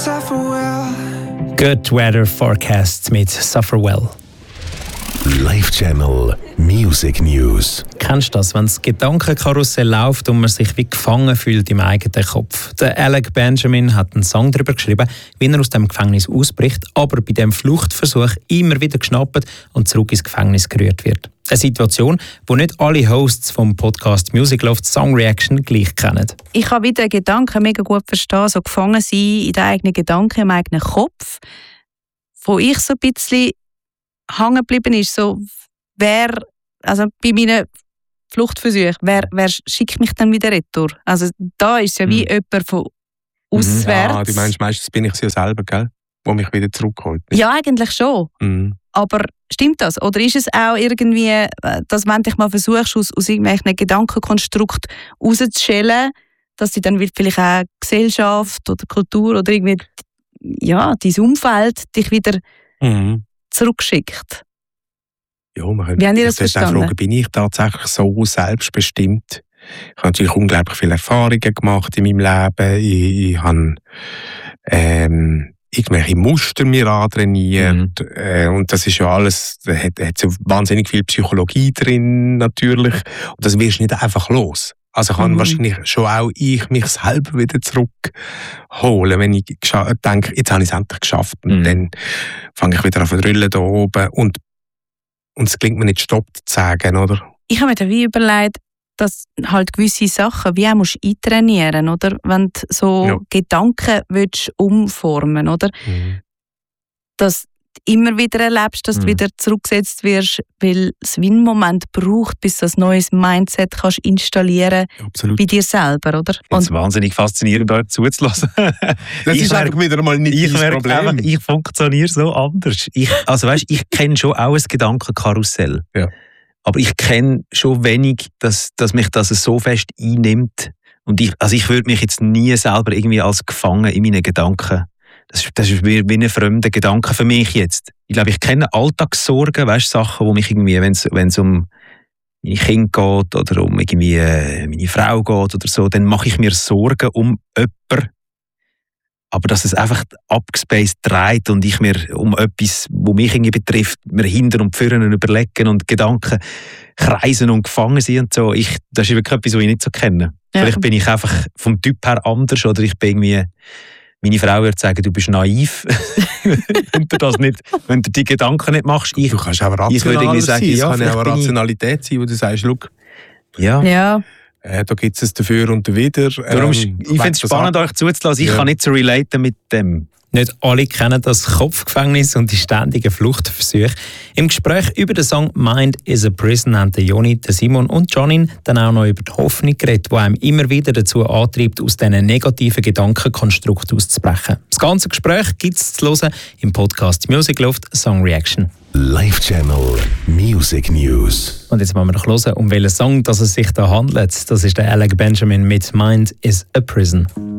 Good Weather Forecast mit Sufferwell. Live Channel Music News. Kennst du das, wenn das Gedankenkarussell läuft und man sich wie gefangen fühlt im eigenen Kopf? Der Alec Benjamin hat einen Song darüber geschrieben, wie er aus dem Gefängnis ausbricht, aber bei dem Fluchtversuch immer wieder geschnappt und zurück ins Gefängnis gerührt wird. Eine Situation, die nicht alle Hosts vom Podcast Music Loft Song Reaction gleich kennen. Ich kann wieder Gedanken mega gut verstehen, so gefangen sein in den eigenen Gedanken, im eigenen Kopf. Wo ich so ein bisschen hängen geblieben ist, so, also bei meinen Fluchtversuchen, wer schickt mich dann wieder retour? Also da ist es ja wie jemand von auswärts. Ja, du meinst, meistens bin ich es ja selber, gell? Wo mich wieder zurückholt. Ja, eigentlich schon. Aber stimmt das? Oder ist es auch irgendwie, dass wenn du mal versuchst, aus irgendwelchen Gedankenkonstrukt rauszuschälen, dass du dann vielleicht auch Gesellschaft oder Kultur oder irgendwie, ja, dein Umfeld dich wieder zurückschickt? Ja, man könnte sich auch fragen, bin ich tatsächlich so selbstbestimmt? Ich habe natürlich unglaublich viele Erfahrungen gemacht in meinem Leben. Ich habe irgendwelche Muster mir antrainiert. Und das ist ja alles, da hat so wahnsinnig viel Psychologie drin natürlich. Und das wirst du nicht einfach los. Also kann wahrscheinlich schon auch ich mich selber wieder zurückholen, wenn ich denke, jetzt habe ich es endlich geschafft. Und dann fange ich wieder an zu drüllen da oben. Und es gelingt mir nicht, Stopp zu sagen, oder? Ich habe mir da wie überlegt, dass halt gewisse Sachen wie auch musst eintrainieren, oder? Wenn du so Gedanken willst umformen, oder? Dass du immer wieder erlebst, dass du wieder zurückgesetzt wirst, weil es wie einen Moment braucht, bis du ein neues Mindset kannst installieren bei dir selber, oder? Es ist wahnsinnig faszinierend, da zuzulassen. Das ist einfach wieder mal nicht das Problem. Ich funktioniere so anders. Ich kenne schon auch ein Gedankenkarussell. Ja. Aber ich kenne schon wenig, dass mich das so fest einnimmt. Und ich würde mich jetzt nie selber irgendwie als gefangen in meinen Gedanken. Das ist wie ein fremder Gedanke für mich jetzt. Ich glaube, ich kenne Alltagssorgen, Sachen, wo mich irgendwie, wenn es um meine Kinder geht oder um irgendwie meine Frau geht oder so, dann mache ich mir Sorgen um jemanden. Aber dass es einfach abgespaced dreht und ich mir um etwas, was mich irgendwie betrifft, mir hinten und vorne überlegen und Gedanken kreisen und gefangen sind und so, das ist wirklich etwas, was ich nicht so kenne. Ja. Vielleicht bin ich einfach vom Typ her anders oder ich bin irgendwie, meine Frau würde sagen, du bist naiv, wenn du die Gedanken nicht machst. Du kannst auch rational sein, es kann ja auch Rationalität sein, wo du sagst, schau, da gibt es dafür und dawider. Darum ich finde es spannend, euch zuzulassen. Ich kann nicht so relaten mit dem. Nicht alle kennen das Kopfgefängnis und die ständigen Fluchtversuche. Im Gespräch über den Song «Mind is a Prison» haben Joni, Simon und Jonin dann auch noch über die Hoffnung geredet, die einem immer wieder dazu antreibt, aus diesen negativen Gedankenkonstrukten auszubrechen. Das ganze Gespräch gibt es zu hören im Podcast Music Loft Song Reaction. Live Channel Music News. Und jetzt wollen wir noch hören, um welchen Song es sich da handelt. Das ist der Alec Benjamin mit «Mind is a Prison».